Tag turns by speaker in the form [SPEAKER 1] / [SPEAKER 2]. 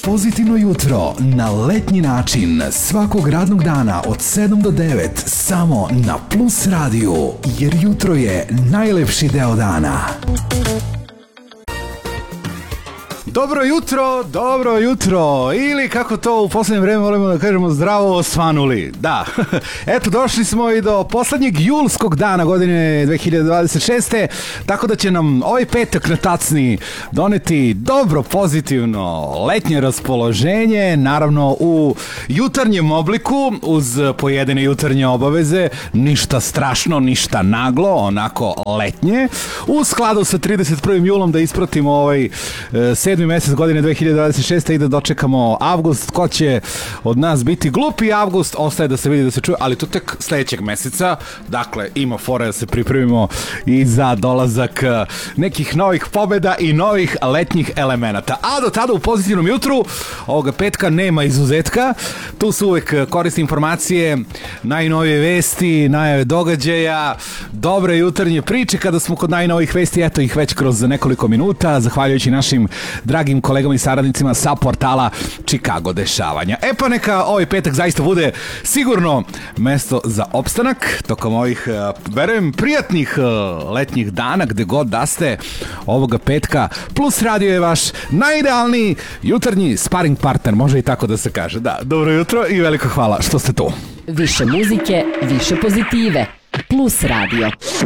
[SPEAKER 1] Pozitivno jutro na letnji način svakog radnog dana od 7 do 9 samo na Plus radiju, jer jutro je najlepši deo dana. Dobro jutro, ili kako to u posljednje vreme volimo da kažemo, zdravo osvanuli. Da, eto došli smo i do poslednjeg julskog dana godine 2026. Tako da će nam ovaj petak na tacni doneti dobro, pozitivno letnje raspoloženje, naravno u jutarnjem obliku, uz pojedine jutarnje obaveze, ništa strašno, ništa naglo, onako letnje, u skladu sa 31. julom da ispratimo ovaj 7. mesec godine 2026. i da dočekamo avgust. Ko će od nas biti glupi avgust, ostaje da se vidi, da se čuje, ali to tek sledećeg meseca. Dakle, ima fora da se pripremimo i za dolazak nekih novih pobeda i novih letnjih elemenata. A do tada u pozitivnom jutru ovoga petka nema izuzetka. Tu su uvek korisne informacije, najnovije vesti, najave događaja, dobre jutarnje priče. Kada smo kod najnovih vesti, eto ih već kroz nekoliko minuta, zahvaljujući našim dragim kolegama i saradnicima sa portala Chicago dešavanja. E pa neka ovaj petak zaista bude sigurno mesto za opstanak tokom ovih, verujem, prijatnih letnjih dana, gde god da ste ovoga petka. Plus radio je vaš najidealniji jutarnji sparing partner, može i tako da se kaže. Da, dobro jutro i veliko hvala što ste tu.
[SPEAKER 2] Više muzike, više pozitive. Plus radio.